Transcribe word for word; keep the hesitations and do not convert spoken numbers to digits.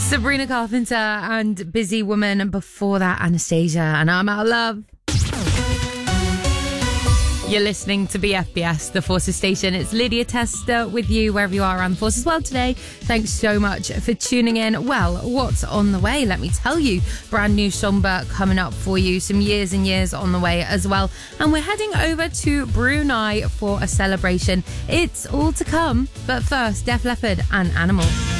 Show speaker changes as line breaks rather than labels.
Sabrina Carpenter and Busy Woman, and before that, Anastasia and I'm Out of Love. You're listening to B F B S, the Forces Station. It's Lydia Tester with you wherever you are around the Forces world today. Thanks so much for tuning in. Well, what's on the way? Let me tell you. Brand new Somber coming up for you. Some years and years on the way as well. And we're heading over to Brunei for a celebration. It's all to come. But first, Def Leppard and Animal.